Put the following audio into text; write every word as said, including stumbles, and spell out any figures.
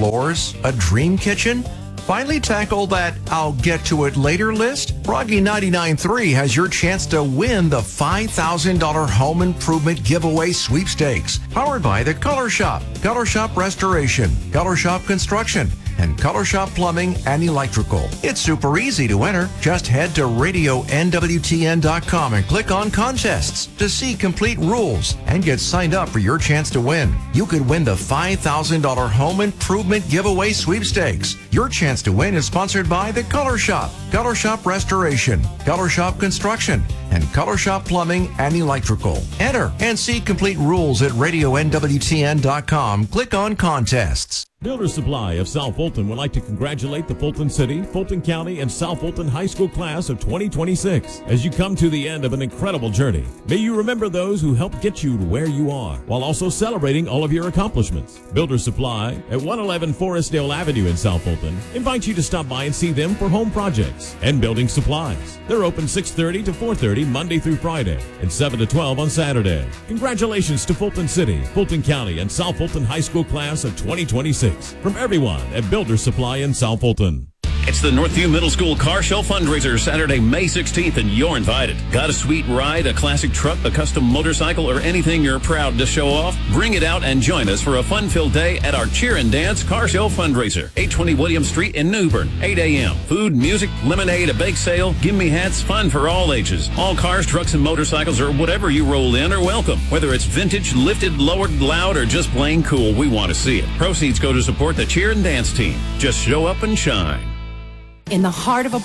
floors, a dream kitchen? Finally tackle that I'll get to it later list? Froggy ninety-nine point three has your chance to win the five thousand dollars Home Improvement Giveaway Sweepstakes, powered by the Color Shop, Color Shop Restoration, Color Shop Construction, and Color Shop Plumbing and Electrical. It's super easy to enter. Just head to radio N W T N dot com and click on contests to see complete rules and get signed up for your chance to win. You could win the five thousand dollars Home Improvement Giveaway Sweepstakes. Your chance to win is sponsored by the Color Shop, Color Shop Restoration, Color Shop Construction, and Color Shop Plumbing and Electrical. Enter and see complete rules at radio N W T N dot com. Click on contests. Builder Supply of South Fulton would like to congratulate the Fulton City, Fulton County, and South Fulton High School class of twenty twenty-six. As you come to the end of an incredible journey, may you remember those who helped get you to where you are, while also celebrating all of your accomplishments. Builder Supply at one eleven Forestdale Avenue in South Fulton invites you to stop by and see them for home projects and building supplies. They're open six thirty to four thirty Monday through Friday and seven to twelve on Saturday. Congratulations to Fulton City, Fulton County, and South Fulton High School class of twenty twenty-six. From everyone at Builder Supply in South Fulton. It's the Northview Middle School Car Show fundraiser Saturday, May sixteenth, and you're invited. Got a sweet ride, a classic truck, a custom motorcycle, or anything you're proud to show off? Bring it out and join us for a fun-filled day at our Cheer and Dance Car Show fundraiser, eight twenty William Street in New Bern, eight a.m. Food, music, lemonade, a bake sale, gimme hats, fun for all ages. All cars, trucks, and motorcycles, or whatever you roll in, are welcome. Whether it's vintage, lifted, lowered, loud, or just plain cool, we want to see it. Proceeds go to support the Cheer and Dance team. Just show up and shine. In the heart of a